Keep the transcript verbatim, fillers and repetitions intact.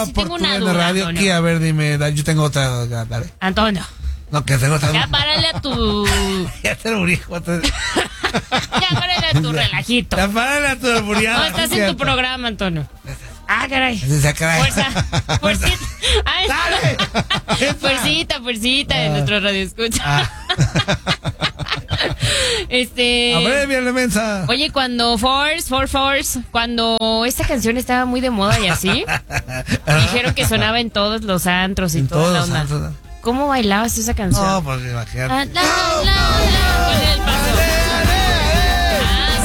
sí tengo una duda, radio. Antonio. Aquí, a ver, dime, yo tengo otra. Dale. Antonio. No, que tengo otra. Ya párale a tu... Ya te lo hijo. Ya párale a tu relajito. Ya párale a tu albureado. No estás en tu programa, Antonio. Ah, caray. Fuerza. Fuercita. Ay, ¡Dale! Fuercita, fuercita de Ah. nuestro radio escucha. Ah. Este. Abreviale, mensa. Oye, cuando Force, For Force, cuando esta canción estaba muy de moda y así, dijeron que sonaba en todos los antros y En toda todos la los onda. antros. ¿Cómo bailabas esa canción? No, pues imagínate. Ah, la, la, la.